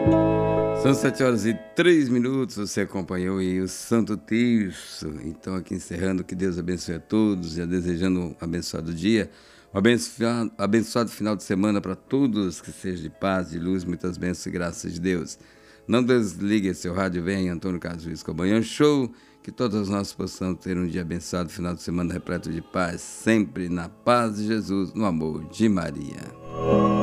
São 7h03, você acompanhou aí o Santo Terço. Então aqui encerrando, que Deus abençoe a todos, já desejando um abençoado dia, um abençoado final de semana para todos, que seja de paz, de luz, muitas bênçãos e graças de Deus. Não desligue seu rádio, vem Antônio Carlos Luiz com o Manhã Show, que todos nós possamos ter um dia abençoado, final de semana repleto de paz, sempre na paz de Jesus, no amor de Maria.